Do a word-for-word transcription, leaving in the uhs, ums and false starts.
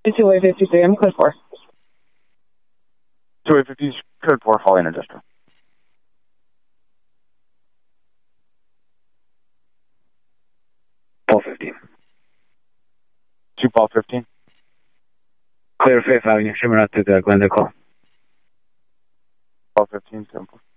two A fifty-three, I'm code four. two A fifty, code four, Hall Interdistrict. Paul fifteen. two Paul fifteen. Clear Fifth Avenue, Shimmer out to the Glendale call. Paul fifteen, simple.